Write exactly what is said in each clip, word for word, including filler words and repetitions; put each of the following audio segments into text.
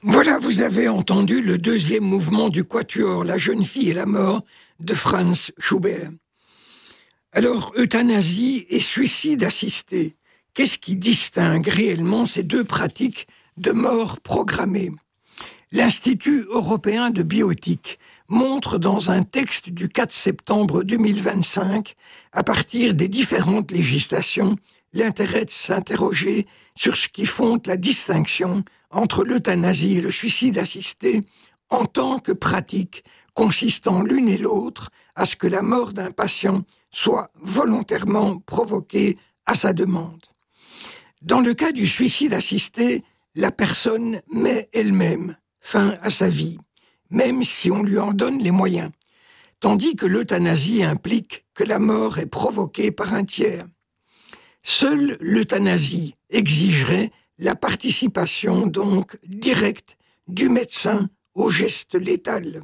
Voilà, vous avez entendu le deuxième mouvement du quatuor La jeune fille et la mort de Franz Schubert. Alors, euthanasie et suicide assisté, qu'est-ce qui distingue réellement ces deux pratiques de mort programmée ? L'Institut européen de bioéthique montre dans un texte du quatre septembre deux mille vingt-cinq, à partir des différentes législations, l'intérêt de s'interroger sur ce qui fonde la distinction entre l'euthanasie et le suicide assisté en tant que pratique consistant l'une et l'autre à ce que la mort d'un patient soit volontairement provoquée à sa demande. Dans le cas du suicide assisté, la personne met elle-même fin à sa vie, même si on lui en donne les moyens, tandis que l'euthanasie implique que la mort est provoquée par un tiers. Seule l'euthanasie exigerait la participation donc directe du médecin au geste létal.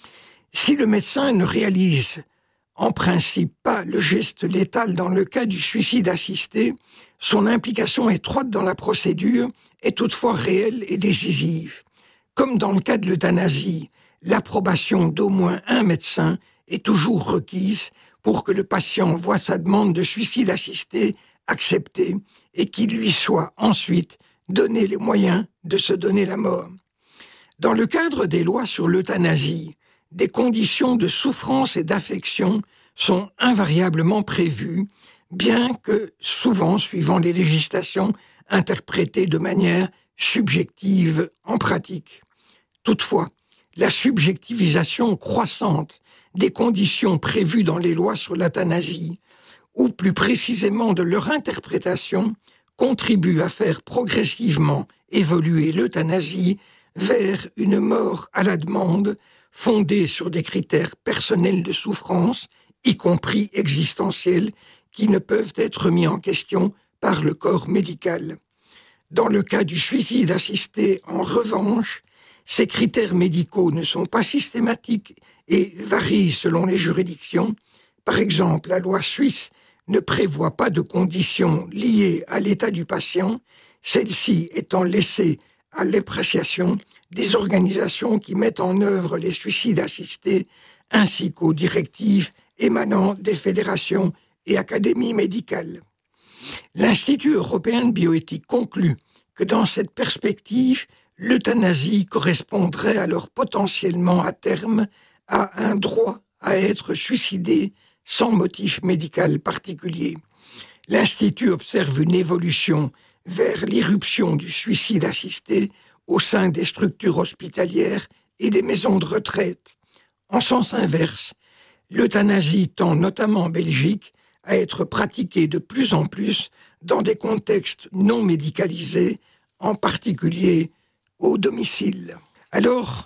Si le médecin ne réalise en principe pas le geste létal dans le cas du suicide assisté, son implication étroite dans la procédure est toutefois réelle et décisive. Comme dans le cas de l'euthanasie, l'approbation d'au moins un médecin est toujours requise pour que le patient voie sa demande de suicide assisté acceptée et qu'il lui soit ensuite donné les moyens de se donner la mort. Dans le cadre des lois sur l'euthanasie, des conditions de souffrance et d'affection sont invariablement prévues, bien que souvent suivant les législations interprétées de manière subjective en pratique. Toutefois, la subjectivisation croissante des conditions prévues dans les lois sur l'euthanasie, ou plus précisément de leur interprétation, contribue à faire progressivement évoluer l'euthanasie vers une mort à la demande fondée sur des critères personnels de souffrance, y compris existentiels, qui ne peuvent être mis en question par le corps médical. Dans le cas du suicide assisté, en revanche, ces critères médicaux ne sont pas systématiques et varient selon les juridictions. Par exemple, la loi suisse ne prévoit pas de conditions liées à l'état du patient, celle-ci étant laissée à l'appréciation des organisations qui mettent en œuvre les suicides assistés, ainsi qu'aux directives émanant des fédérations et académies médicales. L'Institut européen de bioéthique conclut que dans cette perspective, l'euthanasie correspondrait alors potentiellement à terme à un droit à être suicidé sans motif médical particulier. L'Institut observe une évolution vers l'irruption du suicide assisté au sein des structures hospitalières et des maisons de retraite. En sens inverse, l'euthanasie tend notamment en Belgique à être pratiquée de plus en plus dans des contextes non médicalisés, en particulier au domicile. Alors,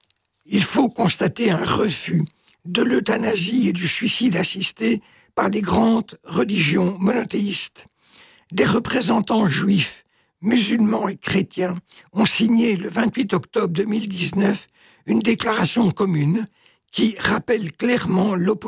il faut constater un refus de l'euthanasie et du suicide assisté par les grandes religions monothéistes. Des représentants juifs, musulmans et chrétiens ont signé le vingt-huit octobre deux mille dix-neuf une déclaration commune qui rappelle clairement l'opposition